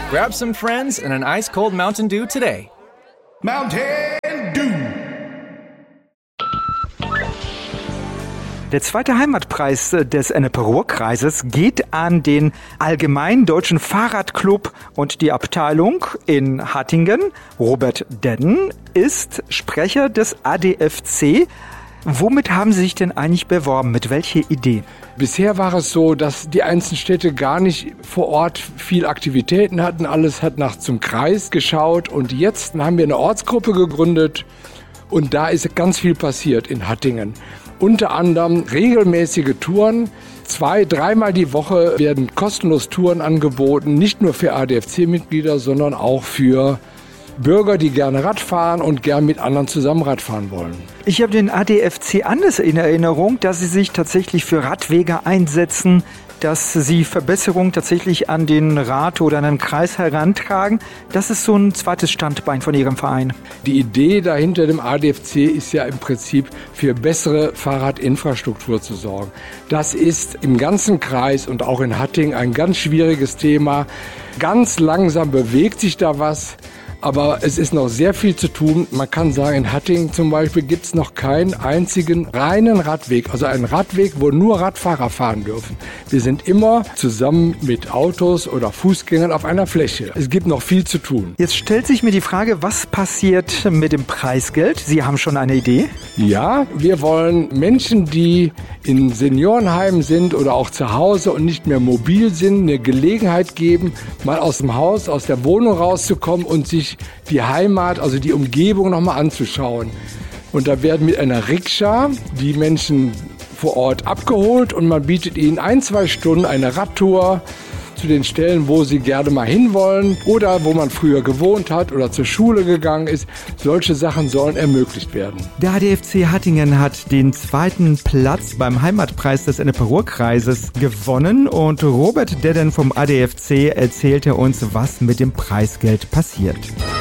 Grab some friends and an ice-cold Mountain Dew today. Mountain Dew. Der zweite Heimatpreis des Ennepe-Ruhr-Kreises geht an den Allgemeinen Deutschen Fahrradclub und die Abteilung in Hattingen. Robert Dedden ist Sprecher des ADFC. Womit haben Sie sich denn eigentlich beworben? Mit welcher Idee? Bisher war es so, dass die einzelnen Städte gar nicht vor Ort viel Aktivitäten hatten. Alles hat zum Kreis geschaut. Und jetzt haben wir eine Ortsgruppe gegründet. Und da ist ganz viel passiert in Hattingen. Unter anderem regelmäßige Touren. 2-3 Mal die Woche werden kostenlos Touren angeboten. Nicht nur für ADFC-Mitglieder, sondern auch für Bürger, die gerne Rad fahren und gern mit anderen zusammen Rad fahren wollen. Ich habe den ADFC anders in Erinnerung, dass sie sich tatsächlich für Radwege einsetzen, dass sie Verbesserungen tatsächlich an den Rat oder an den Kreis herantragen. Das ist so ein zweites Standbein von Ihrem Verein. Die Idee dahinter dem ADFC ist ja im Prinzip für bessere Fahrradinfrastruktur zu sorgen. Das ist im ganzen Kreis und auch in Hattingen ein ganz schwieriges Thema. Ganz langsam bewegt sich da was. Aber es ist noch sehr viel zu tun. Man kann sagen, in Hattingen zum Beispiel gibt es noch keinen einzigen reinen Radweg. Also einen Radweg, wo nur Radfahrer fahren dürfen. Wir sind immer zusammen mit Autos oder Fußgängern auf einer Fläche. Es gibt noch viel zu tun. Jetzt stellt sich mir die Frage, was passiert mit dem Preisgeld? Sie haben schon eine Idee? Ja, wir wollen Menschen, die in Seniorenheimen sind oder auch zu Hause und nicht mehr mobil sind, eine Gelegenheit geben, mal aus dem Haus, aus der Wohnung rauszukommen und sich die Heimat, also die Umgebung nochmal anzuschauen. Und da werden mit einer Rikscha die Menschen vor Ort abgeholt und man bietet ihnen 1-2 Stunden eine Radtour zu den Stellen, wo sie gerne mal hinwollen oder wo man früher gewohnt hat oder zur Schule gegangen ist. Solche Sachen sollen ermöglicht werden. Der ADFC Hattingen hat den zweiten Platz beim Heimatpreis des Ennepe-Ruhr-Kreises gewonnen und Robert Dedden vom ADFC erzählte uns, was mit dem Preisgeld passiert.